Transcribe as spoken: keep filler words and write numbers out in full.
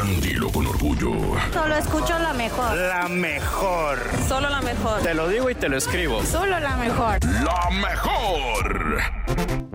dilo con orgullo. Solo escucho la mejor. La mejor. Solo la mejor. Te lo digo y te lo escribo. Solo la mejor. La mejor.